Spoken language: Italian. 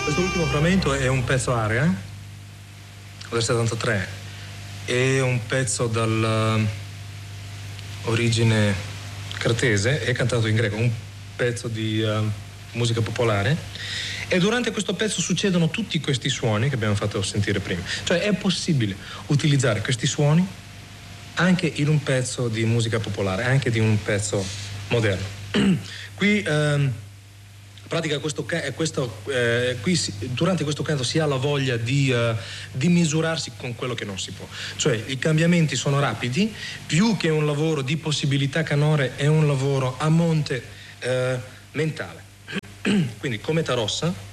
Questo ultimo frammento è un pezzo aria del 73, è un pezzo dall'origine cartese, è cantato in greco, un pezzo di musica popolare, e durante questo pezzo succedono tutti questi suoni che abbiamo fatto sentire prima. Cioè è possibile utilizzare questi suoni anche in un pezzo di musica popolare, anche di un pezzo moderno. Qui pratica durante questo canto si ha la voglia di misurarsi con quello che non si può. Cioè i cambiamenti sono rapidi, più che un lavoro di possibilità canore è un lavoro a monte mentale. Quindi Cometa Rossa